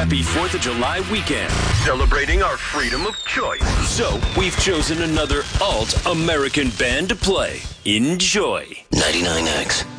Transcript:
happy 4th of July weekend. Celebrating our freedom of choice. So, we've chosen another alt-American band to play. Enjoy. 99X.